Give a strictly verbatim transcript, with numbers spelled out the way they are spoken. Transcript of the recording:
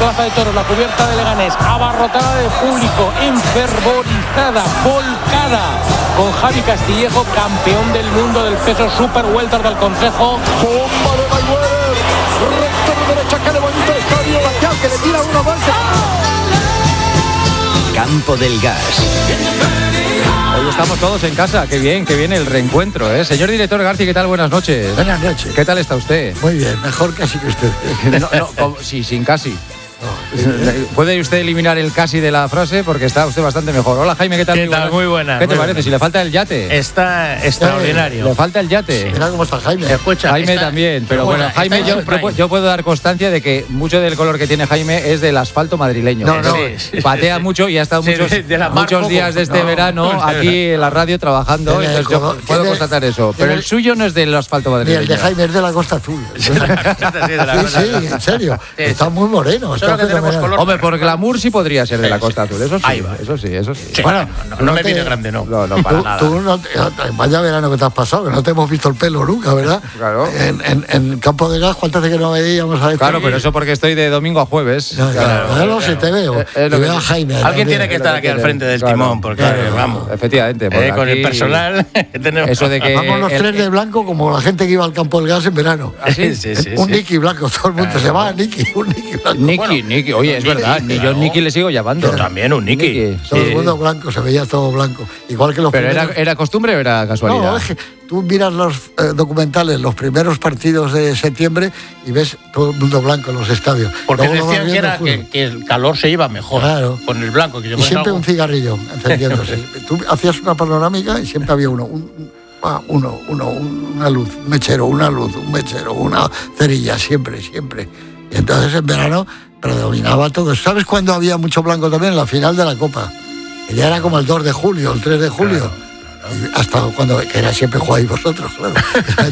Plaza de Toros, la cubierta de Leganés, abarrotada de público, enfervorizada, volcada, con Javi Castillejo, campeón del mundo del peso super welter del Consejo. Bomba de Mayweather, recta de derecha que levanta el estadio, Baquial que le tira uno más. Campo del Gas. Hoy estamos todos en casa, qué bien, qué bien el reencuentro, ¿eh? Señor director García, ¿qué tal? Buenas noches. Buenas noches. ¿Qué tal está usted? Muy bien, mejor casi que usted. No, no, como- sí, sin casi. ¿Puede usted eliminar el casi de la frase? Porque está usted bastante mejor. Hola, Jaime, ¿qué tal? ¿Qué tal? Muy buenas. ¿Qué te muy parece? buenas. Si le falta el yate. Está extraordinario. Le falta el yate. Mira cómo está Jaime. Escucha, Jaime está- también, pero bueno, bueno, Jaime, está yo, en su prime. yo, yo puedo dar constancia de que mucho del color que tiene Jaime es del asfalto madrileño. No, no. Sí, sí, Patea sí. mucho y ha estado Sí, muchos, de- de la muchos Marco, días de este no. verano aquí en la radio trabajando. Tiene el Entonces yo color- puedo tiene- constatar eso. Pero tiene- el suyo no es del asfalto Ni madrileño. el de Jaime es de la Costa Azul. Sí, sí, en serio. Sí, Está sí. muy moreno. Solo Está que tenemos fenomenal. color. Hombre, por glamour sí podría ser de la Sí, Costa sí. Azul, eso sí, Ahí va. eso sí, eso sí. Sí, Bueno, no, tú no no me te- viene grande, no. No, no, para Tú, nada. tú no te- vaya verano que te has pasado, que no te hemos visto el pelo nunca, ¿verdad? Claro. En, en, en Campo de Gas, ¿cuántas veces que no veíamos a este? Claro, pero eso porque estoy de domingo a jueves. No, claro, claro, si te veo. Eh, eh, lo y que- veo a Jaime. Alguien también. tiene que estar aquí al frente del Claro, timón, porque claro. vamos. Efectivamente. porque eh, con el aquí- personal tenemos. Eso de que Vamos los el- tres de blanco como la gente que iba al Campo del Gas en verano. ¿Ah, sí? Sí, sí, un sí. Nicky blanco, todo el mundo se llama Nicky, un Nicky blanco. Nicky, Bueno, Nicky, oye, es Nicky, verdad, ni yo claro. Nicky le sigo llamando. Yo también, un Nicky. Nicky. Todo el Sí. mundo blanco, se veía todo blanco. Igual que los ¿Pero era, primeros- era costumbre o era casualidad? No, es que tú miras los eh, documentales, los primeros partidos de septiembre y ves todo el mundo blanco en los estadios. Porque Luego lo vas decían que, viendo era, fútbol. que, que el calor se iba mejor Claro. con el blanco. Que se Y pone siempre algo- un cigarrillo encendiéndose. Tú hacías una panorámica y siempre había uno. Un, un- ah, uno, uno, un- una luz, un mechero, una luz, un mechero, una cerilla, siempre, siempre. Y entonces en verano predominaba todo. ¿Sabes cuándo había mucho blanco también? En la final de la Copa. Que ya era como el dos de julio, el tres de julio. Y hasta cuando, que era siempre jugáis vosotros, claro.